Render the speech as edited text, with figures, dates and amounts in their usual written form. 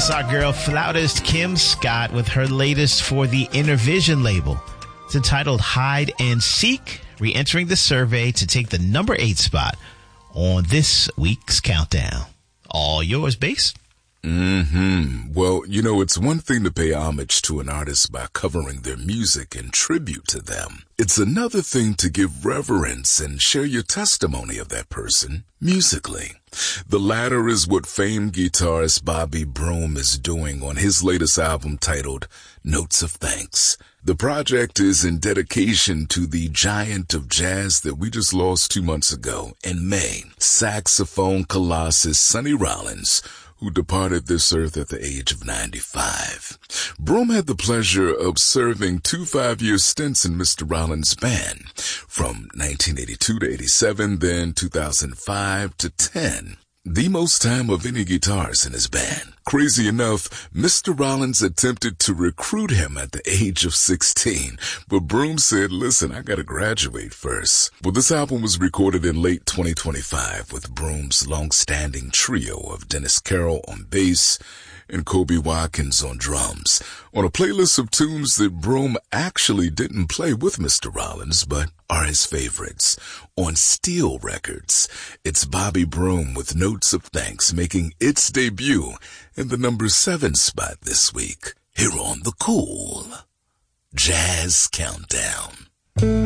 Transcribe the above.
That's our girl, flautist Kim Scott, with her latest for the Intervision label. It's entitled Hide and Seek, re-entering the survey to take the number 8 spot on this week's countdown. All yours, Bass. Well, it's one thing to pay homage to an artist by covering their music in tribute to them. It's another thing to give reverence and share your testimony of that person musically. The latter is what famed guitarist Bobby Broom is doing on his latest album titled Notes of Thanks. The project is in dedication to the giant of jazz that we just lost 2 months ago in May, saxophone colossus Sonny Rollins, who departed this earth at the age of 95. Broom had the pleasure of serving 2 5-year stints in Mr. Rollins' band, from 1982 to 87, then 2005 to 10. The most time of any guitarist in his band. Crazy enough, Mr. Rollins attempted to recruit him at the age of 16, but Broom said, listen, I gotta graduate first. Well, this album was recorded in late 2025 with Broom's long-standing trio of Dennis Carroll on bass and Kobe Watkins on drums, on a playlist of tunes that Broom actually didn't play with Mr. Rollins, but are his favorites. On Steel Records, it's Bobby Broom with Notes of Thanks making its debut in the number 7 spot this week, here on the Cool Jazz Countdown.